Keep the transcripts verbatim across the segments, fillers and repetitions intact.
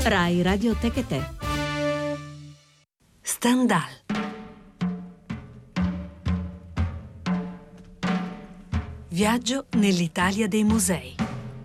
Rai Radio Techetè. Stendhal. Viaggio nell'Italia dei musei.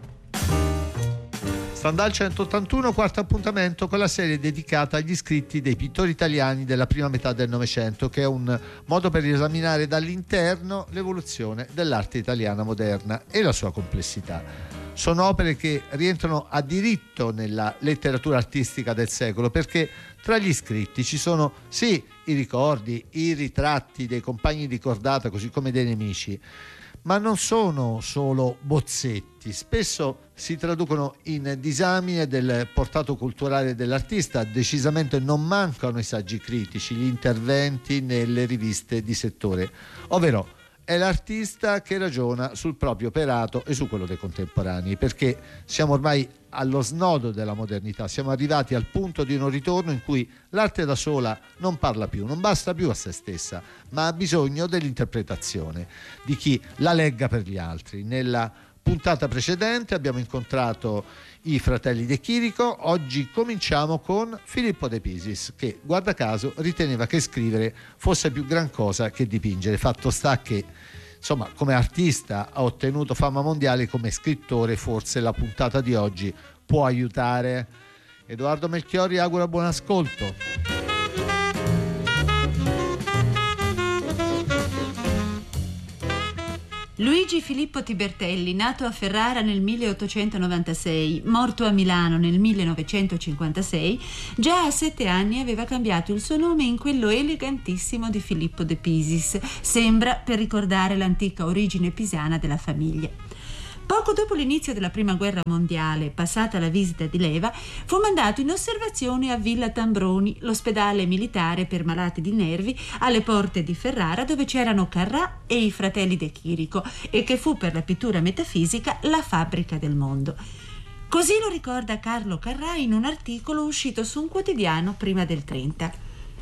Stendhal centottantuno, quarto appuntamento con la serie dedicata agli scritti dei pittori italiani della prima metà del Novecento, che è un modo per riesaminare dall'interno l'evoluzione dell'arte italiana moderna e la sua complessità. Sono opere che rientrano a diritto nella letteratura artistica del secolo, perché tra gli scritti ci sono sì i ricordi, i ritratti dei compagni di cordata, così come dei nemici, ma non sono solo bozzetti, spesso si traducono in disamine del portato culturale dell'artista. Decisamente non mancano i saggi critici, gli interventi nelle riviste di settore, ovvero è l'artista che ragiona sul proprio operato e su quello dei contemporanei, perché siamo ormai allo snodo della modernità, siamo arrivati al punto di un ritorno in cui l'arte da sola non parla più, non basta più a se stessa, ma ha bisogno dell'interpretazione di chi la legga per gli altri. Nella puntata precedente abbiamo incontrato i fratelli De Chirico, oggi cominciamo con Filippo De Pisis, che guarda caso riteneva che scrivere fosse più gran cosa che dipingere. Fatto sta che insomma come artista ha ottenuto fama mondiale, come scrittore forse la puntata di oggi può aiutare. Edoardo Melchiori augura buon ascolto. Luigi Filippo Tibertelli, nato a Ferrara nel milleottocentonovantasei, morto a Milano nel millenovecentocinquantasei, già a sette anni aveva cambiato il suo nome in quello elegantissimo di Filippo De Pisis, sembra per ricordare l'antica origine pisana della famiglia. Poco dopo l'inizio della Prima Guerra Mondiale, passata la visita di leva, fu mandato in osservazione a Villa Tambroni, l'ospedale militare per malati di nervi alle porte di Ferrara, dove c'erano Carrà e i fratelli De Chirico, e che fu per la pittura metafisica la fabbrica del mondo. Così lo ricorda Carlo Carrà in un articolo uscito su un quotidiano prima del trenta.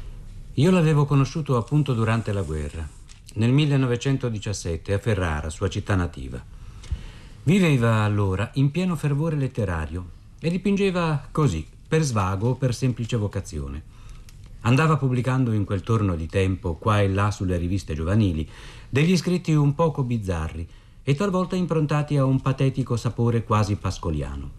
Io l'avevo conosciuto appunto durante la guerra, nel millenovecentodiciassette a Ferrara, sua città nativa. Viveva allora in pieno fervore letterario e dipingeva così, per svago o per semplice vocazione. Andava pubblicando in quel torno di tempo, qua e là sulle riviste giovanili, degli scritti un poco bizzarri e talvolta improntati a un patetico sapore quasi pascoliano.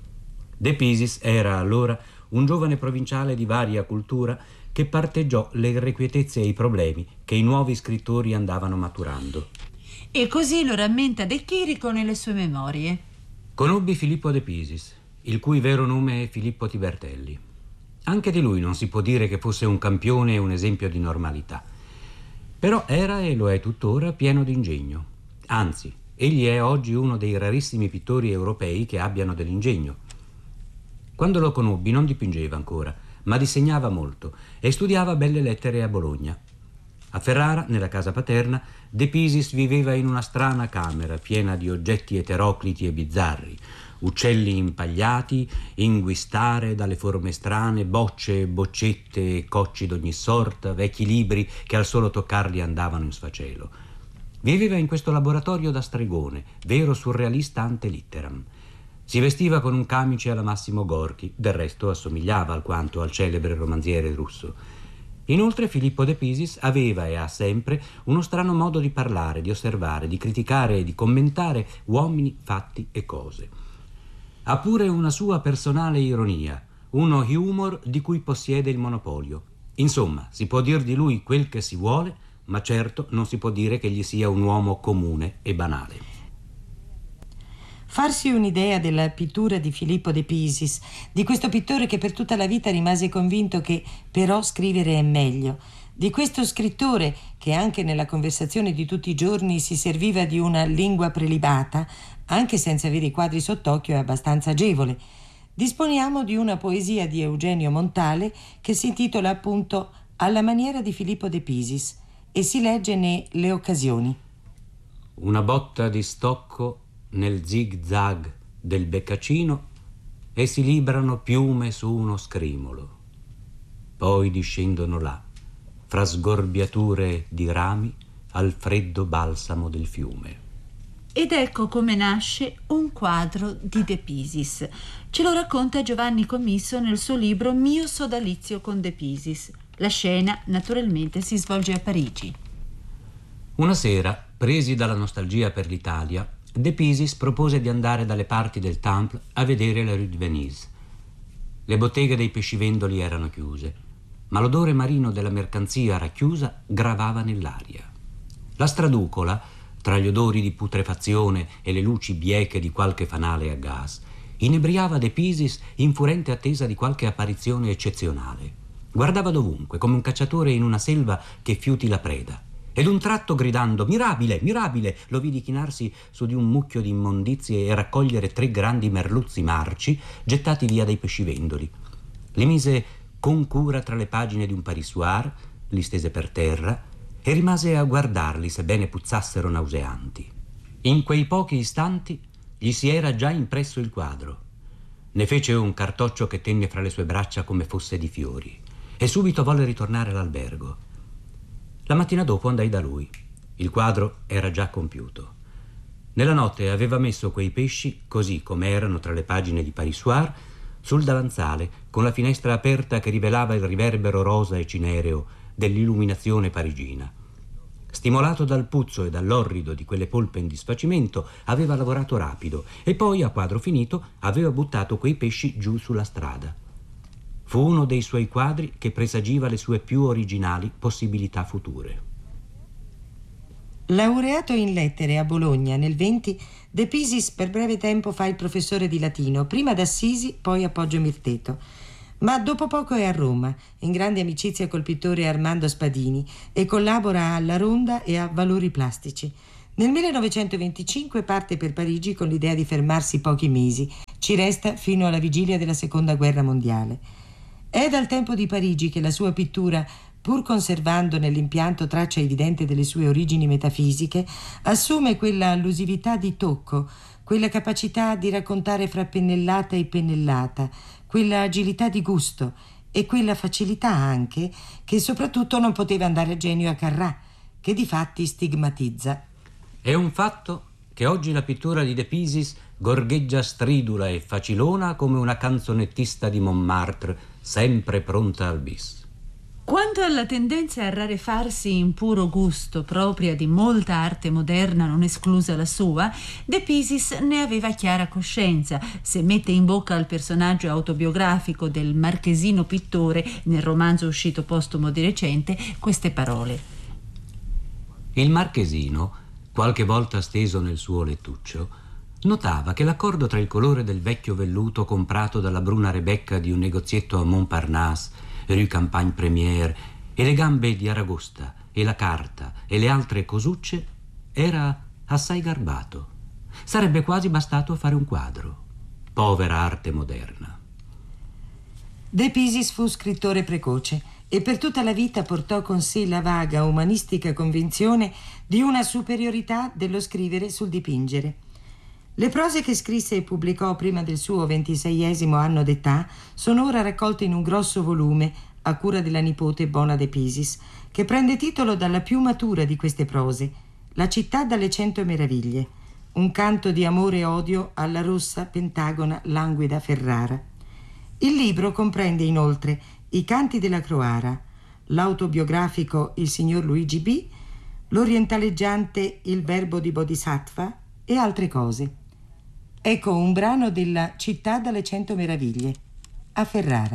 De Pisis era allora un giovane provinciale di varia cultura che parteggiò le irrequietezze e i problemi che i nuovi scrittori andavano maturando. E così lo rammenta De Chirico nelle sue memorie. Conobbi Filippo De Pisis, il cui vero nome è Filippo Tibertelli. Anche di lui non si può dire che fosse un campione e un esempio di normalità. Però era, e lo è tuttora, pieno di ingegno. Anzi, egli è oggi uno dei rarissimi pittori europei che abbiano dell'ingegno. Quando lo conobbi non dipingeva ancora, ma disegnava molto e studiava belle lettere a Bologna. A Ferrara, nella casa paterna, De Pisis viveva in una strana camera piena di oggetti eterocliti e bizzarri, uccelli impagliati, inguistare dalle forme strane, bocce, boccette e cocci d'ogni sorta, vecchi libri che al solo toccarli andavano in sfacelo. Viveva in questo laboratorio da stregone, vero surrealista ante litteram. Si vestiva con un camice alla Massimo Gorchi, del resto assomigliava alquanto al celebre romanziere russo. Inoltre Filippo De Pisis aveva e ha sempre uno strano modo di parlare, di osservare, di criticare e di commentare uomini, fatti e cose. Ha pure una sua personale ironia, uno humor di cui possiede il monopolio. Insomma, si può dir di lui quel che si vuole, ma certo non si può dire che gli sia un uomo comune e banale. Farsi un'idea della pittura di Filippo De Pisis, di questo pittore che per tutta la vita rimase convinto che però scrivere è meglio, di questo scrittore che anche nella conversazione di tutti i giorni si serviva di una lingua prelibata, anche senza avere i quadri sott'occhio, è abbastanza agevole. Disponiamo di una poesia di Eugenio Montale che si intitola appunto Alla maniera di Filippo De Pisis e si legge ne Le occasioni. Una botta di stocco nel zig-zag del beccacino e si librano piume su uno scrimolo. Poi discendono là, fra sgorbiature di rami, al freddo balsamo del fiume. Ed ecco come nasce un quadro di De Pisis. Ce lo racconta Giovanni Commisso nel suo libro Mio sodalizio con De Pisis. La scena, naturalmente, si svolge a Parigi. Una sera, presi dalla nostalgia per l'Italia, De Pisis propose di andare dalle parti del Temple a vedere la Rue de Venise. Le botteghe dei pescivendoli erano chiuse, ma l'odore marino della mercanzia racchiusa gravava nell'aria. La straducola, tra gli odori di putrefazione e le luci bieche di qualche fanale a gas, inebriava De Pisis in furente attesa di qualche apparizione eccezionale. Guardava dovunque, come un cacciatore in una selva che fiuti la preda. Ed un tratto, gridando «Mirabile, mirabile!», lo vidi chinarsi su di un mucchio di immondizie e raccogliere tre grandi merluzzi marci gettati via dai pescivendoli. Li mise con cura tra le pagine di un parissoir, li stese per terra e rimase a guardarli, sebbene puzzassero nauseanti. In quei pochi istanti gli si era già impresso il quadro. Ne fece un cartoccio che tenne fra le sue braccia come fosse di fiori e subito volle ritornare all'albergo. La mattina dopo andai da lui. Il quadro era già compiuto. Nella notte aveva messo quei pesci, così come erano tra le pagine di parissoir, sul davanzale, con la finestra aperta che rivelava il riverbero rosa e cinereo dell'illuminazione parigina. Stimolato dal puzzo e dall'orrido di quelle polpe in disfacimento, aveva lavorato rapido e poi, a quadro finito, aveva buttato quei pesci giù sulla strada. Fu uno dei suoi quadri che presagiva le sue più originali possibilità future. Laureato in lettere a Bologna nel venti, De Pisis per breve tempo fa il professore di latino, prima ad Assisi, poi a Poggio Mirteto. Ma dopo poco è a Roma, in grande amicizia col pittore Armando Spadini, e collabora alla Ronda e a Valori Plastici. Nel millenovecentoventicinque parte per Parigi con l'idea di fermarsi pochi mesi. Ci resta fino alla vigilia della Seconda Guerra Mondiale. È dal tempo di Parigi che la sua pittura, pur conservando nell'impianto traccia evidente delle sue origini metafisiche, assume quella allusività di tocco, quella capacità di raccontare fra pennellata e pennellata, quella agilità di gusto e quella facilità anche che soprattutto non poteva andare a genio a Carrà, che difatti stigmatizza. È un fatto che oggi la pittura di De Pisis gorgheggia stridula e facilona come una canzonettista di Montmartre, sempre pronta al bis. Quanto alla tendenza a rarefarsi in puro gusto propria di molta arte moderna, non esclusa la sua, De Pisis ne aveva chiara coscienza, se mette in bocca al personaggio autobiografico del marchesino pittore, nel romanzo uscito postumo di recente, queste parole. Il marchesino, qualche volta steso nel suo lettuccio, notava che l'accordo tra il colore del vecchio velluto comprato dalla bruna Rebecca di un negozietto a Montparnasse, Rue Campagne Première, e le gambe di aragosta e la carta e le altre cosucce era assai garbato. Sarebbe quasi bastato a fare un quadro. Povera arte moderna. De Pisis fu scrittore precoce e per tutta la vita portò con sé la vaga umanistica convinzione di una superiorità dello scrivere sul dipingere. Le prose che scrisse e pubblicò prima del suo ventiseiesimo anno d'età sono ora raccolte in un grosso volume a cura della nipote Bona De Pisis, che prende titolo dalla più matura di queste prose, La città dalle cento meraviglie, un canto di amore e odio alla rossa, pentagona, languida Ferrara. Il libro comprende inoltre i canti della Croara, l'autobiografico Il signor Luigi B., l'orientaleggiante Il verbo di Bodhisattva e altre cose. Ecco un brano della Città dalle cento meraviglie, a Ferrara.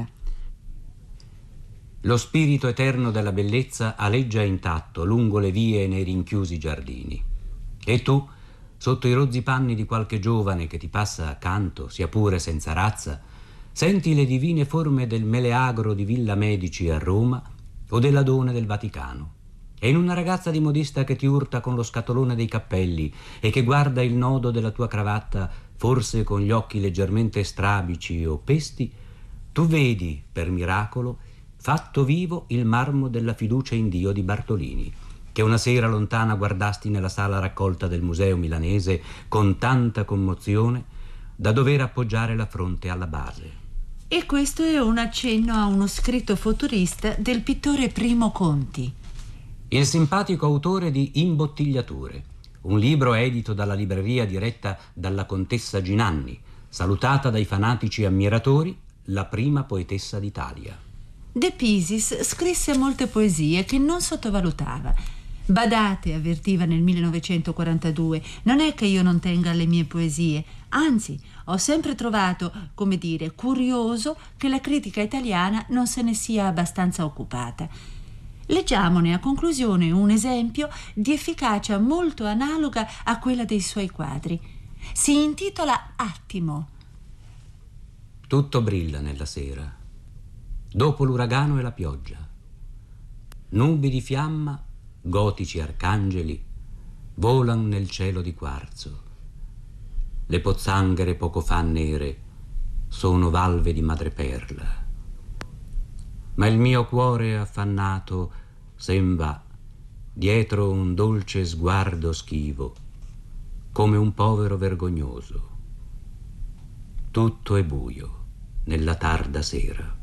Lo spirito eterno della bellezza aleggia intatto lungo le vie e nei rinchiusi giardini. E tu, sotto i rozzi panni di qualche giovane che ti passa accanto, sia pure senza razza, senti le divine forme del Meleagro di Villa Medici a Roma o dell'Adone del Vaticano. E in una ragazza di modista che ti urta con lo scatolone dei cappelli e che guarda il nodo della tua cravatta, forse con gli occhi leggermente strabici o pesti, tu vedi, per miracolo, fatto vivo il marmo della fiducia in Dio di Bartolini, che una sera lontana guardasti nella sala raccolta del Museo Milanese con tanta commozione da dover appoggiare la fronte alla base. E questo è un accenno a uno scritto futurista del pittore Primo Conti. Il simpatico autore di Imbottigliature, un libro edito dalla libreria diretta dalla contessa Ginanni, salutata dai fanatici ammiratori, la prima poetessa d'Italia. De Pisis scrisse molte poesie che non sottovalutava. Badate, avvertiva nel millenovecentoquarantadue, non è che io non tenga alle mie poesie, anzi, ho sempre trovato, come dire, curioso che la critica italiana non se ne sia abbastanza occupata. Leggiamone a conclusione un esempio di efficacia molto analoga a quella dei suoi quadri. Si intitola Attimo. Tutto brilla nella sera, dopo l'uragano e la pioggia. Nubi di fiamma, gotici arcangeli, volan nel cielo di quarzo. Le pozzanghere poco fa nere sono valve di madreperla. Ma il mio cuore affannato sen va dietro un dolce sguardo schivo, come un povero vergognoso. Tutto è buio nella tarda sera.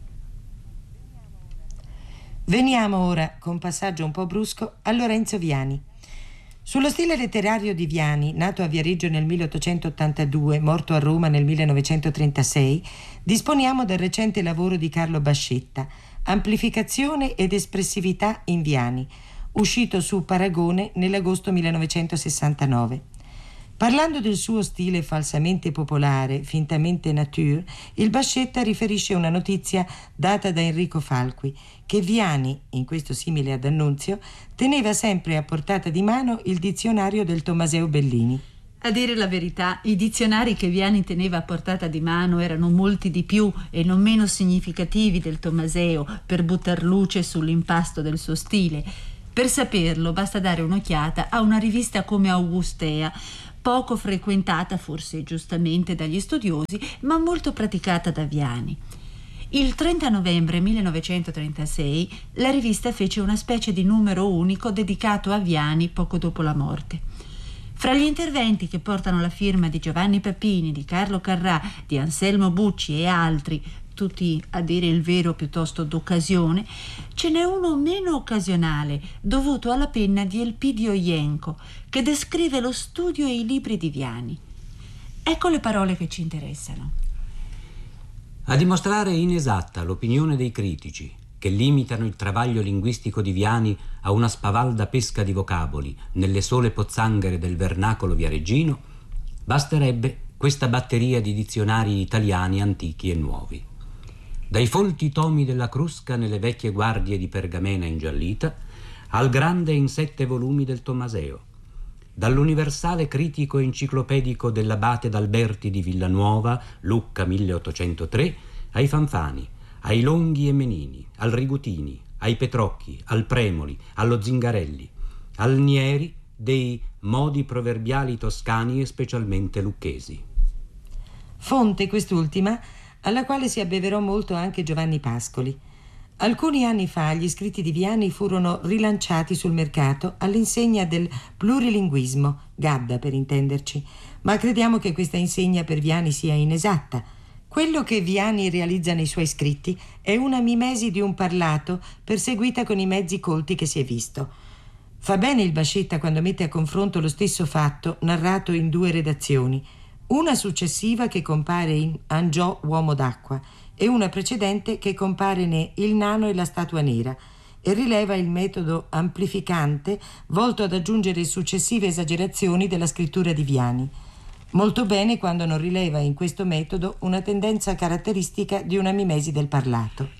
Veniamo ora, con passaggio un po' brusco, a Lorenzo Viani. Sullo stile letterario di Viani, nato a Viareggio nel milleottocentottantadue, morto a Roma nel millenovecentotrentasei, disponiamo del recente lavoro di Carlo Bascetta, Amplificazione ed espressività in Viani, uscito su Paragone nell'agosto millenovecentosessantanove. Parlando del suo stile falsamente popolare, fintamente nature, il Bascetta riferisce una notizia data da Enrico Falqui, che Viani, in questo simile ad Annunzio, teneva sempre a portata di mano il dizionario del Tommaseo Bellini. A dire la verità, i dizionari che Viani teneva a portata di mano erano molti di più e non meno significativi del Tommaseo per buttar luce sull'impasto del suo stile. Per saperlo basta dare un'occhiata a una rivista come Augustea, poco frequentata forse giustamente dagli studiosi, ma molto praticata da Viani. Il trenta novembre millenovecentotrentasei la rivista fece una specie di numero unico dedicato a Viani poco dopo la morte. Fra gli interventi che portano la firma di Giovanni Papini, di Carlo Carrà, di Anselmo Bucci e altri, tutti a dire il vero piuttosto d'occasione, ce n'è uno meno occasionale, dovuto alla penna di Elpidio Ienco, che descrive lo studio e i libri di Viani. Ecco le parole che ci interessano. A dimostrare inesatta l'opinione dei critici, che limitano il travaglio linguistico di Viani a una spavalda pesca di vocaboli nelle sole pozzanghere del vernacolo viareggino, basterebbe questa batteria di dizionari italiani antichi e nuovi. Dai folti tomi della Crusca nelle vecchie guardie di pergamena ingiallita al grande in sette volumi del Tommaseo, dall'universale critico enciclopedico dell'abate d'Alberti di Villanuova, Lucca milleottocentotre, ai Fanfani, ai Longhi e Menini, al Rigutini, ai Petrocchi, al Premoli, allo Zingarelli, al Nieri dei modi proverbiali toscani e specialmente lucchesi. Fonte quest'ultima alla quale si abbeverò molto anche Giovanni Pascoli. Alcuni anni fa gli scritti di Viani furono rilanciati sul mercato all'insegna del plurilinguismo, Gadda per intenderci, ma crediamo che questa insegna per Viani sia inesatta. Quello che Viani realizza nei suoi scritti è una mimesi di un parlato perseguita con i mezzi colti che si è visto. Fa bene il Bascetta quando mette a confronto lo stesso fatto narrato in due redazioni, una successiva che compare in Angiò uomo d'acqua e una precedente che compare ne Il nano e la statua nera, e rileva il metodo amplificante volto ad aggiungere successive esagerazioni della scrittura di Viani. Molto bene quando non rileva in questo metodo una tendenza caratteristica di una mimesi del parlato.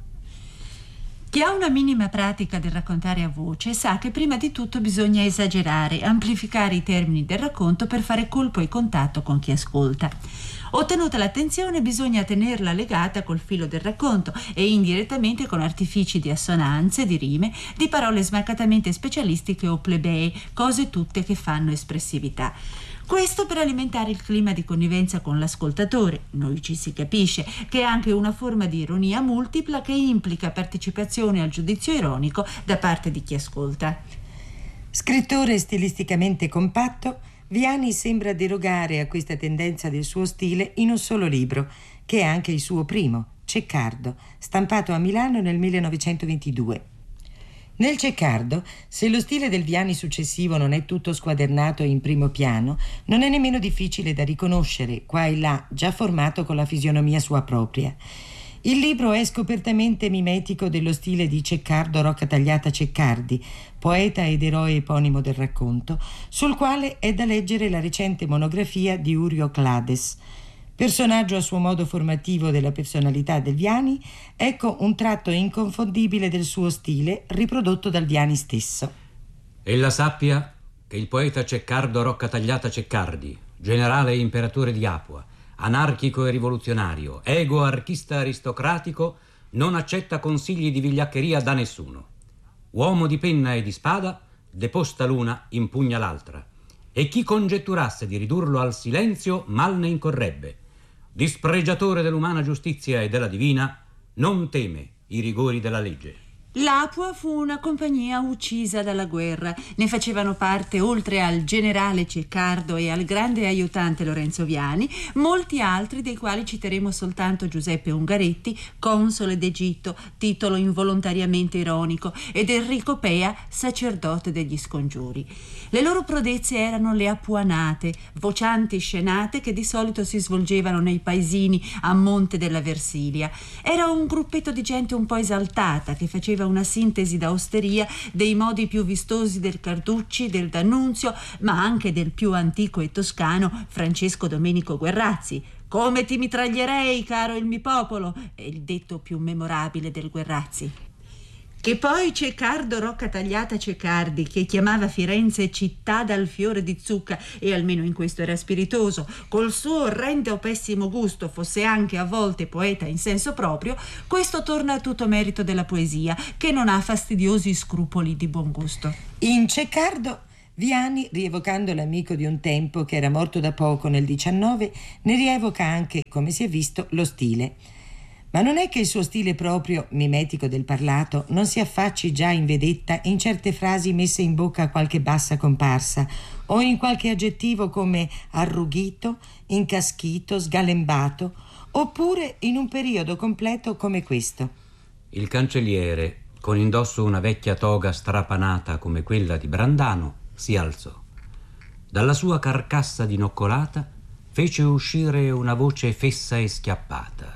Chi ha una minima pratica del raccontare a voce sa che prima di tutto bisogna esagerare, amplificare i termini del racconto per fare colpo e contatto con chi ascolta. Ottenuta l'attenzione bisogna tenerla legata col filo del racconto e indirettamente con artifici di assonanze, di rime, di parole smarcatamente specialistiche o plebee, cose tutte che fanno espressività. Questo per alimentare il clima di connivenza con l'ascoltatore, noi ci si capisce, che è anche una forma di ironia multipla che implica partecipazione al giudizio ironico da parte di chi ascolta. Scrittore stilisticamente compatto, Viani sembra derogare a questa tendenza del suo stile in un solo libro, che è anche il suo primo, Ceccardo, stampato a Milano nel millenovecentoventidue. Nel Ceccardo, se lo stile del Viani successivo non è tutto squadernato in primo piano, non è nemmeno difficile da riconoscere, qua e là, già formato con la fisionomia sua propria. Il libro è scopertamente mimetico dello stile di Ceccardo Roccatagliata Ceccardi, poeta ed eroe eponimo del racconto, sul quale è da leggere la recente monografia di Urio Clades. Personaggio a suo modo formativo della personalità del Viani, ecco un tratto inconfondibile del suo stile riprodotto dal Viani stesso. Ella sappia che il poeta Ceccardo Roccatagliata Ceccardi, generale e imperatore di Apua, anarchico e rivoluzionario, ego archista aristocratico, non accetta consigli di vigliaccheria da nessuno. Uomo di penna e di spada, deposta l'una, impugna l'altra. E chi congetturasse di ridurlo al silenzio mal ne incorrebbe. Dispregiatore dell'umana giustizia e della divina, non teme i rigori della legge. L'Apua fu una compagnia uccisa dalla guerra. Ne facevano parte, oltre al generale Ceccardo e al grande aiutante Lorenzo Viani, molti altri, dei quali citeremo soltanto Giuseppe Ungaretti, console d'Egitto, titolo involontariamente ironico, ed Enrico Pea, sacerdote degli scongiuri. Le loro prodezze erano le apuanate, vocianti scenate che di solito si svolgevano nei paesini a monte della Versilia. Era un gruppetto di gente un po' esaltata che faceva una sintesi da osteria dei modi più vistosi del Carducci, del D'Annunzio, ma anche del più antico e toscano Francesco Domenico Guerrazzi. Come ti mitraglierei, caro il mi popolo, è il detto più memorabile del Guerrazzi. Che poi Ceccardo Roccatagliata Ceccardi, che chiamava Firenze città dal fiore di zucca, e almeno in questo era spiritoso, col suo orrendo pessimo gusto fosse anche a volte poeta in senso proprio, questo torna a tutto merito della poesia, che non ha fastidiosi scrupoli di buon gusto. In Ceccardo, Viani, rievocando l'amico di un tempo che era morto da poco nel diciannove, ne rievoca anche, come si è visto, lo stile. Ma non è che il suo stile proprio, mimetico del parlato, non si affacci già in vedetta in certe frasi messe in bocca a qualche bassa comparsa, o in qualche aggettivo come arrughito, incaschito, sgalembato, oppure in un periodo completo come questo. Il cancelliere, con indosso una vecchia toga strapanata come quella di Brandano, si alzò. Dalla sua carcassa dinoccolata fece uscire una voce fessa e schiappata.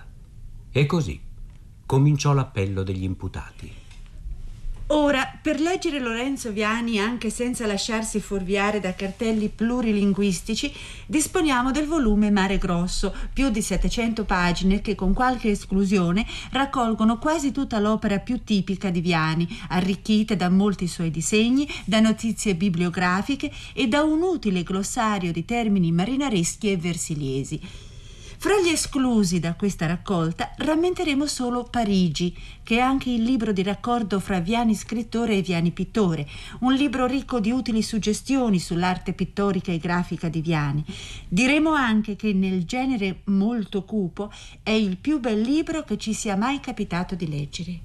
E così cominciò l'appello degli imputati. Ora, per leggere Lorenzo Viani anche senza lasciarsi fuorviare da cartelli plurilinguistici, disponiamo del volume Mare Grosso, più di settecento pagine che, con qualche esclusione, raccolgono quasi tutta l'opera più tipica di Viani, arricchite da molti suoi disegni, da notizie bibliografiche e da un utile glossario di termini marinareschi e versiliesi. Fra gli esclusi da questa raccolta rammenteremo solo Parigi, che è anche il libro di raccordo fra Viani scrittore e Viani pittore, un libro ricco di utili suggestioni sull'arte pittorica e grafica di Viani. Diremo anche che nel genere molto cupo è il più bel libro che ci sia mai capitato di leggere.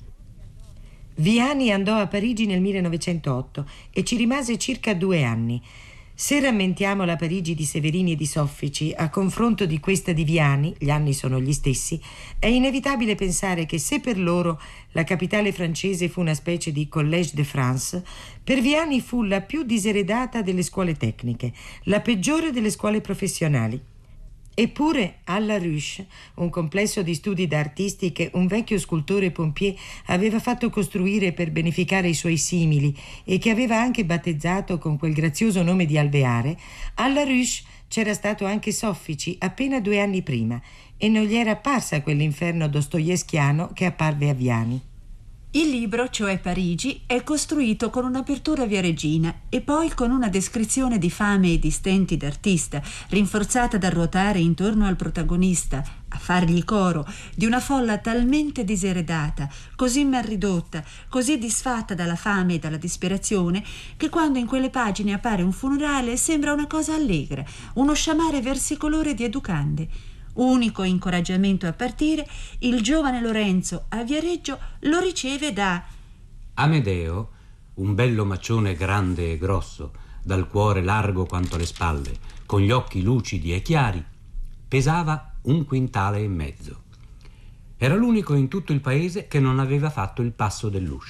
Viani andò a Parigi nel millenovecentootto e ci rimase circa due anni. Se rammentiamo la Parigi di Severini e di Soffici a confronto di questa di Viani, gli anni sono gli stessi, è inevitabile pensare che se per loro la capitale francese fu una specie di Collège de France, per Viani fu la più diseredata delle scuole tecniche, la peggiore delle scuole professionali. Eppure alla Ruche, un complesso di studi da artisti che un vecchio scultore Pompier aveva fatto costruire per beneficare i suoi simili e che aveva anche battezzato con quel grazioso nome di Alveare, alla Ruche c'era stato anche Soffici appena due anni prima e non gli era apparsa quell'inferno dostoevskiano che apparve a Viani. Il libro, cioè Parigi, è costruito con un'apertura via Regina e poi con una descrizione di fame e di stenti d'artista, rinforzata dal ruotare intorno al protagonista, a fargli coro, di una folla talmente diseredata, così mal ridotta, così disfatta dalla fame e dalla disperazione, che quando in quelle pagine appare un funerale sembra una cosa allegra, uno sciamare versicolore di educande. Unico incoraggiamento a partire, il giovane Lorenzo a Viareggio lo riceve da Amedeo, un bello maccione grande e grosso, dal cuore largo quanto le spalle, con gli occhi lucidi e chiari, pesava un quintale e mezzo. Era l'unico in tutto il paese che non aveva fatto il passo dell'uscio.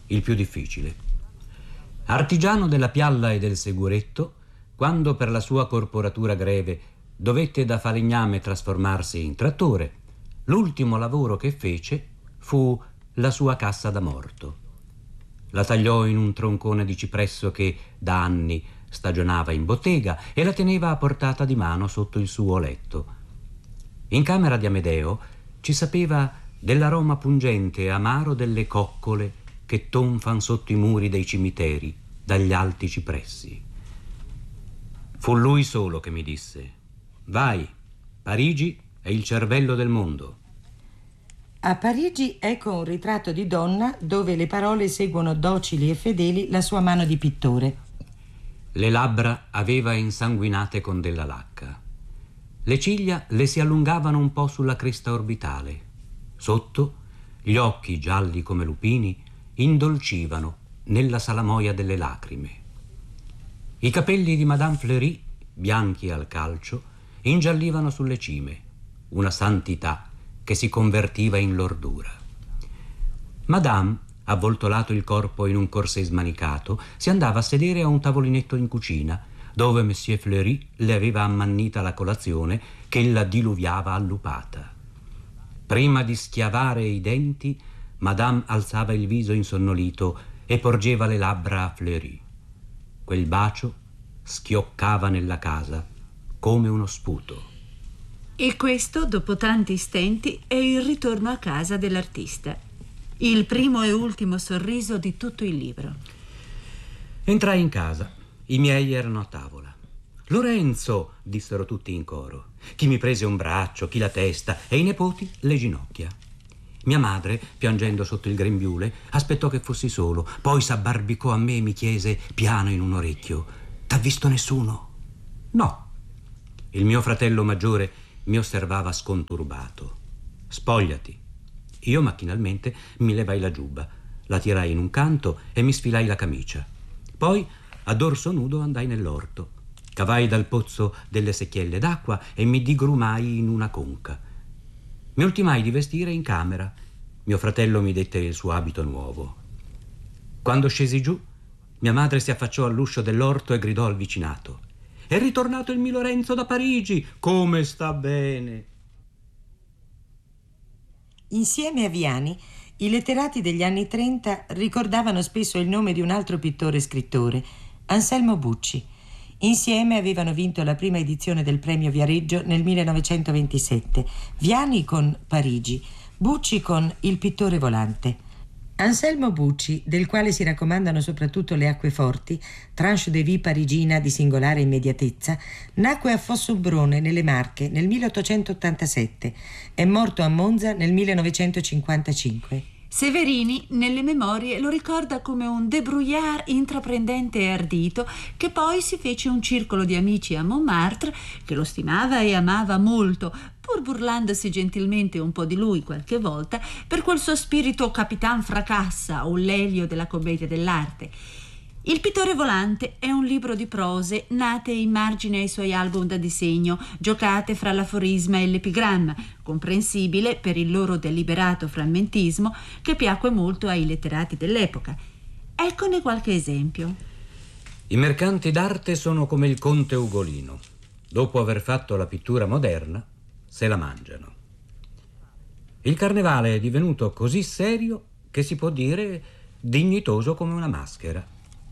il più difficile. Artigiano della pialla e del seguretto, quando per la sua corporatura greve dovette da falegname trasformarsi in trattore, l'ultimo lavoro che fece fu la sua cassa da morto. La tagliò in un troncone di cipresso che da anni stagionava in bottega e la teneva a portata di mano sotto il suo letto. In camera di Amedeo ci sapeva dell'aroma pungente e amaro delle coccole che tonfan sotto i muri dei cimiteri dagli alti cipressi. Fu lui solo che mi disse: vai, Parigi è il cervello del mondo. A Parigi ecco un ritratto di donna dove le parole seguono docili e fedeli la sua mano di pittore. Le labbra aveva insanguinate con della lacca. Le ciglia le si allungavano un po' sulla cresta orbitale. Sotto, gli occhi gialli come lupini indolcivano nella salamoia delle lacrime. I capelli di Madame Fleury, bianchi al calcio, ingiallivano sulle cime, una santità che si convertiva in lordura. Madame, avvoltolato il corpo in un corsé smanicato, si andava a sedere a un tavolinetto in cucina, dove Monsieur Fleury le aveva ammannita la colazione che ella diluviava allupata. Prima di schiavare i denti, Madame alzava il viso insonnolito e porgeva le labbra a Fleury. Quel bacio schioccava nella casa come uno sputo. E questo, dopo tanti stenti, è il ritorno a casa dell'artista. Il primo e ultimo sorriso di tutto il libro. Entrai in casa. I miei erano a tavola. Lorenzo, dissero tutti in coro. Chi mi prese un braccio, chi la testa, e i nipoti le ginocchia. Mia madre, piangendo sotto il grembiule, aspettò che fossi solo, poi s'abbarbicò a me e mi chiese piano in un orecchio: t'ha visto nessuno? No. Il mio fratello maggiore mi osservava sconturbato. Spogliati. Io macchinalmente mi levai la giubba, la tirai in un canto e mi sfilai la camicia. Poi, a dorso nudo, andai nell'orto. Cavai dal pozzo delle secchielle d'acqua e mi digrumai in una conca. Mi ultimai di vestire in camera. Mio fratello mi dette il suo abito nuovo. Quando scesi giù, mia madre si affacciò all'uscio dell'orto e gridò al vicinato: è ritornato il mio Lorenzo da Parigi, come sta bene. Insieme a Viani, i letterati degli anni trenta ricordavano spesso il nome di un altro pittore e scrittore, Anselmo Bucci. Insieme avevano vinto la prima edizione del premio Viareggio nel millenovecentoventisette, Viani con Parigi, Bucci con Il pittore volante. Anselmo Bucci, del quale si raccomandano soprattutto Le acque forti, tranche de vie parigina di singolare immediatezza, nacque a Fossobrone, nelle Marche, nel milleottocentottantasette. È morto a Monza nel millenovecentocinquantacinque. Severini, nelle memorie, lo ricorda come un débrouillard intraprendente e ardito che poi si fece un circolo di amici a Montmartre che lo stimava e amava molto, pur burlandosi gentilmente un po' di lui qualche volta per quel suo spirito capitan fracassa o l'elio della commedia dell'arte. Il pittore volante è un libro di prose nate in margine ai suoi album da disegno, giocate fra l'aforisma e l'epigramma, comprensibile per il loro deliberato frammentismo che piacque molto ai letterati dell'epoca. Eccone qualche esempio. I mercanti d'arte sono come il conte Ugolino. Dopo aver fatto la pittura moderna, se la mangiano. Il carnevale è divenuto così serio che si può dire dignitoso come una maschera.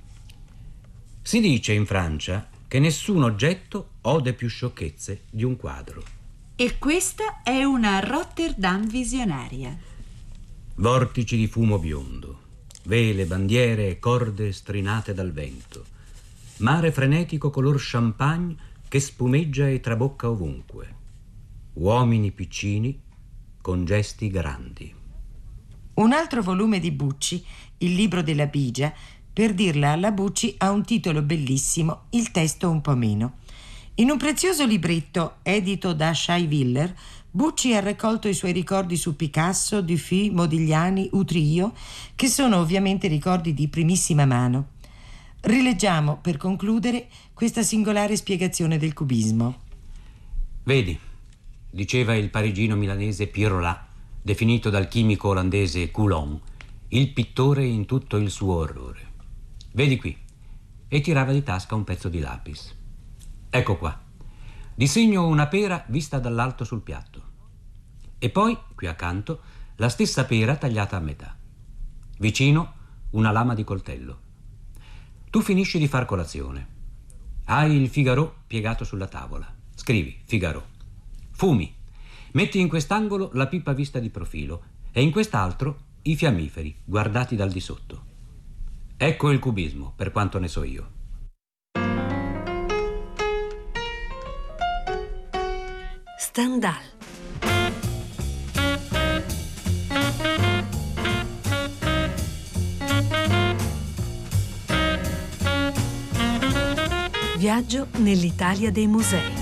Si dice in Francia che nessun oggetto ode più sciocchezze di un quadro. E questa è una Rotterdam visionaria. Vortici di fumo biondo, vele, bandiere e corde strinate dal vento, mare frenetico color champagne che spumeggia e trabocca ovunque, uomini piccini con gesti grandi. Un altro volume di Bucci, Il libro della Bigia, per dirla alla Bucci, ha un titolo bellissimo, il testo un po' meno. In un prezioso libretto edito da Scheiwiller, Bucci ha raccolto i suoi ricordi su Picasso, Dufy, Modigliani, Utrillo, che sono ovviamente ricordi di primissima mano. Rileggiamo, per concludere, questa singolare spiegazione del cubismo. Vedi, diceva il parigino milanese Pierolat, definito dal chimico olandese Coulomb, il pittore in tutto il suo orrore. Vedi qui. E tirava di tasca un pezzo di lapis. Ecco qua. Disegno una pera vista dall'alto sul piatto. E poi, qui accanto, la stessa pera tagliata a metà. Vicino, una lama di coltello. Tu finisci di far colazione. Hai il Figaro piegato sulla tavola. Scrivi Figaro. Fumi. Metti in quest'angolo la pipa vista di profilo e in quest'altro i fiammiferi guardati dal di sotto. Ecco il cubismo, per quanto ne so io. Stendhal. Viaggio nell'Italia dei musei.